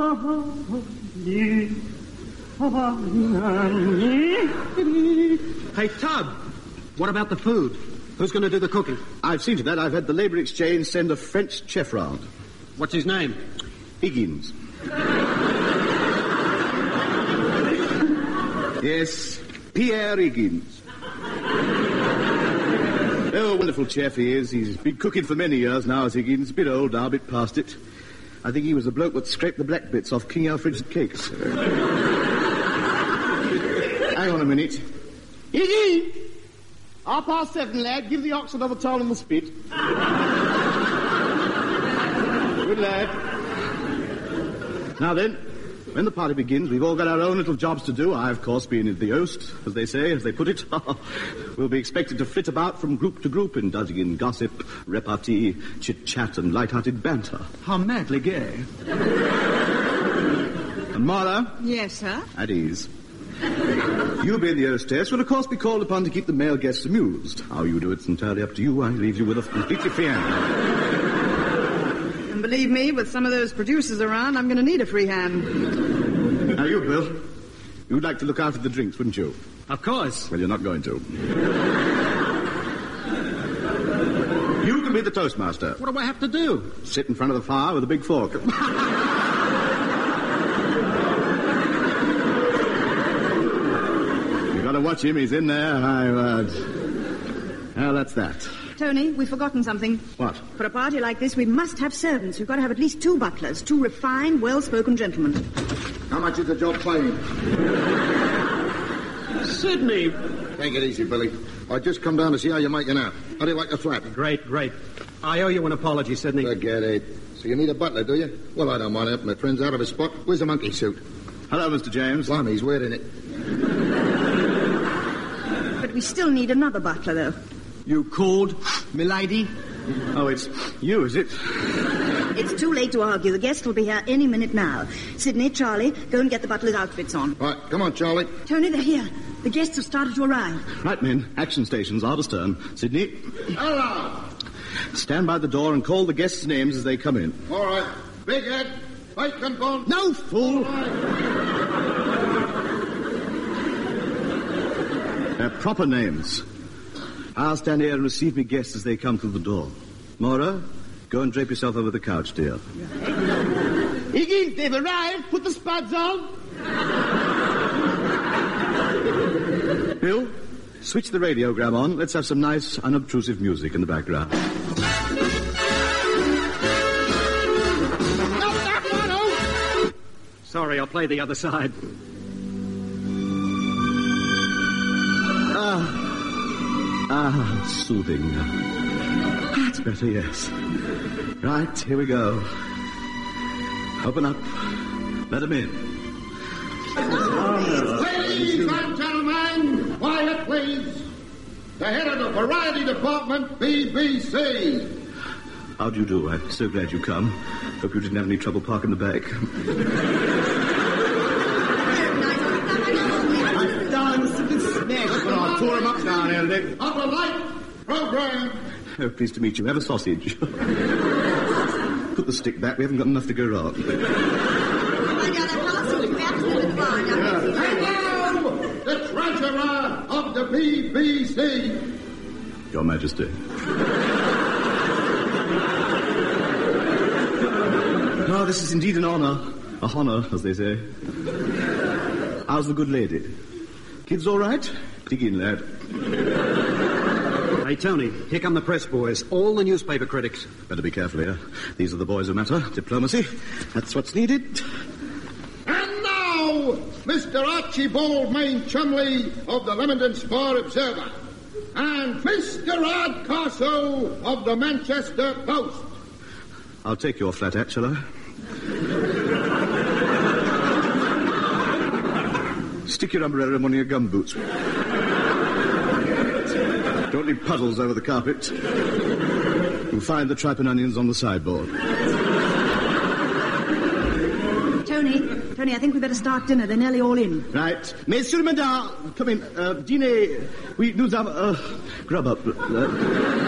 Hey, Tub, what about the food? Who's going to do the cooking? I've seen to that. I've had the Labour Exchange send a French chef round. What's his name? Higgins. Yes, Pierre Higgins. Oh, wonderful chef he is. He's been cooking for many years now, as Higgins. A bit old now, a bit past it. I think he was the bloke that scraped the black bits off King Alfred's cakes. Hang on a minute. Higgins! 7:30, lad. Give the ox another towel in the spit. Good lad. Now then, when the party begins, we've all got our own little jobs to do. I, of course, being the host, as they say, as they put it. We'll be expected to flit about from group to group, indulging in gossip, repartee, chit-chat, and light-hearted banter. How madly gay. And Mara? Yes, sir? At ease. You being the hostess will, of course, be called upon to keep the male guests amused. How you do it's entirely up to you. I leave you with a completely free hand. And believe me, with some of those producers around, I'm going to need a free hand. Now, you, Bill, you'd like to look after the drinks, wouldn't you? Of course. Well, you're not going to. You can be the toastmaster. What do I have to do? Sit in front of the fire with a big fork. Gotta watch him, he's in there. Well, that's that. Tony, we've forgotten something. What? For a party like this, we must have servants. We've got to have at least 2 butlers, 2 refined, well-spoken gentlemen. How much is the job paying? Sydney! Take it easy, Billy. I just come down to see how you're making out. How do you like the flat? Great. I owe you an apology, Sydney. Forget it. So you need a butler, do you? Well, I don't mind helping my friends out of his spot. Where's the monkey suit? Hello, Mr. James. Blimey, he's wearing it. But we still need another butler, though. You called, milady? Oh, it's you, is it? It's too late to argue. The guest will be here any minute now. Sydney, Charlie, go and get the butler's outfits on. Right, come on, Charlie. Tony, they're here. The guests have started to arrive. Right, men. Action stations, artist turn. Sydney, Hello. stand by the door and call the guests' names as they come in. All right. Big Ed, bacon bun. No, fool! Their proper names. I'll stand here and receive me guests as they come through the door. Mora, go and drape yourself over the couch, dear. Higgins, they've arrived. Put the spuds on. Bill, switch the radiogram on. Let's have some nice, unobtrusive music in the background. Sorry, I'll play the other side. Soothing. That's better, yes. Right, here we go. Open up. Let them in. Ladies and gentlemen, quiet, please. The head of the Variety Department, BBC. How do you do? I'm so glad you come. Hope you didn't have any trouble parking the back. I'll tore him up down here, Dick. Of the light program. Oh, pleased to meet you. Have a sausage. Put the stick back. We haven't got enough to go round. And now, the treasurer of the BBC. Your Majesty. Oh, this is indeed an honour. A honour, as they say. How's the good lady? Kids all right? Dig in, lad. Hey, Tony, here come the press boys. All the newspaper critics. Better be careful here. These are the boys who matter. Diplomacy. That's what's needed. And now, Mr. Archibald Main Chumley of the Leamington Star Observer. And Mr. Hardcastle of the Manchester Post. I'll take your flat hat, shall I? Stick your umbrella in one of your gum boots. Don't leave puddles over the carpet. You'll find the tripe and onions on the sideboard. Tony, I think we better start dinner. They're nearly all in. Right. Messieurs, mesdames, come in. Dîner. Oui, nous avons... grub up.